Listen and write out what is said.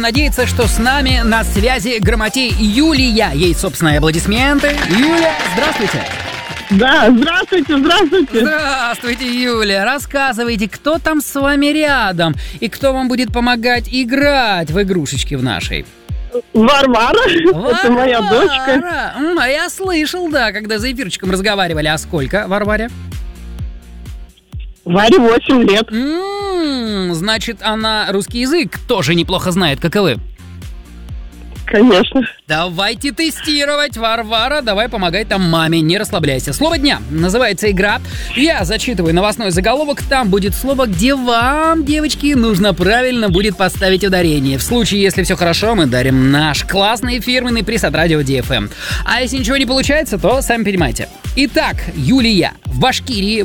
Надеяться, что с нами на связи грамотей Юлия. Ей, собственно, аплодисменты. Юля, здравствуйте. Да, здравствуйте. Здравствуйте, Юля. Рассказывайте, кто там с вами рядом и кто вам будет помогать играть в игрушечки в нашей. Варвара, это моя дочка. А я слышал, да, когда за эфирчиком разговаривали. А сколько Варваре? Варе 8 лет. Значит, она русский язык тоже неплохо знает, как и вы. Конечно. Давайте тестировать, Варвара. Давай помогай там маме, не расслабляйся. Слово дня называется игра. Я зачитываю новостной заголовок. Там будет слово, где вам, девочки, нужно правильно будет поставить ударение. В случае, если все хорошо, мы дарим наш классный фирменный приз от радио DFM. А если ничего не получается, то сами понимаете. Итак, Юлия, в Башкирии